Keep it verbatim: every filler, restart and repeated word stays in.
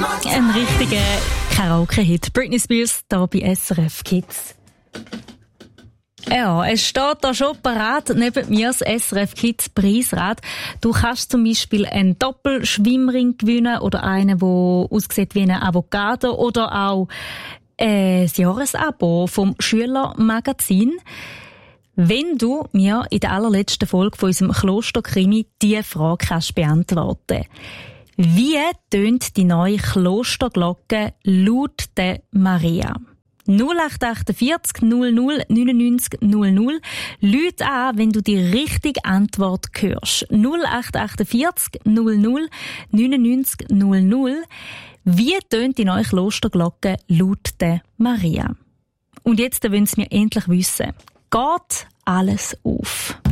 Ein richtiger Karaoke-Hit. Britney Spears, hier bei S R F Kids. Ja, es steht da schon parat neben mir das S R F Kids Preisrad. Du kannst zum Beispiel einen Doppelschwimmring gewinnen oder einen, der aussieht wie ein Avocado oder auch äh, das Jahresabo vom Schülermagazin. Wenn du mir in der allerletzten Folge von unserem Klosterkrimi diese Frage kannst beantworten. Wie tönt die neue Klosterglocke laut der Maria? null acht vier acht null null neun neun null null. Lüt an, wenn du die richtige Antwort hörst. null acht vier acht null null neun neun null null. Wie tönt die neue Klosterglocke laut der Maria? Und jetzt wollen sie mir endlich wissen. Geht alles auf?